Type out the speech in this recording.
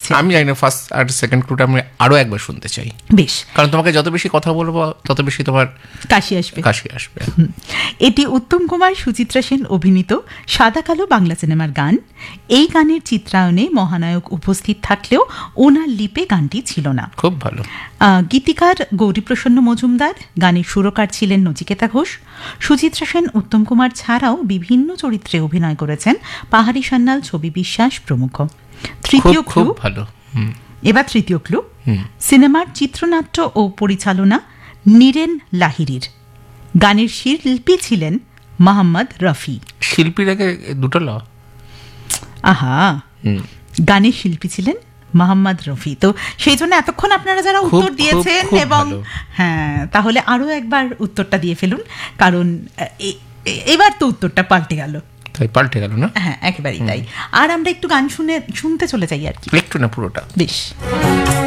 হচ্ছে। আমি জানি না, ফার্স্ট আর সেকেন্ড ক্লুটা আমি আরো একবার শুনতে চাই, বেশ, কারণ তোমাকে যত বেশি কথা বলবো তত বেশি তোমার কাশি আসবে। কাশি আসবে। এটি উত্তম কুমার সুচিত্রা সেন অভিনীত সাদা কালো বাংলা সিনেমার গান। এই গানের চিত্রায়নে মহানায়ক উপস্থিত থাকলেও ওনার লিপে গানটি ছিল না। খুব ভালো। গীতিকার গৌরীপ্রসন্ন মজুমদার, গানের সুরকার ছিলেন নচিকেতা ঘোষ। সুচিত্রা সেন উত্তম কুমার ছাড়াও বিভিন্ন চরিত্রে অভিনয় করেছেন পাহাড়ি সান্যাল, ছবি বিশ্বাস প্রমুখ। তৃতীয় ক্লু, ভালো। এবার তৃতীয় ক্লু, সিনেমার চিত্রনাট্য ও পরিচালনা নীরেন লাহিড়ীর। গানের শিল্পী ছিলেন মোহাম্মদ রফি। শিল্পীর আগে দুটো ল। আহা, গানের শিল্পী ছিলেন মোহাম্মদ রফি। তো সেই জন্য এতক্ষণ আপনারা যারা উত্তর দিয়েছেন, এবং হ্যাঁ, তাহলে আরো একবার উত্তরটা দিয়ে ফেলুন, কারণ এবার তো উত্তরটা পাল্টে গেল। তাই পাল্টে গেল না? হ্যাঁ, একেবারেই তাই। আর আমরা একটু গান শুনতে চলে যাই আর কি, একটু না পুরোটা। বেশ।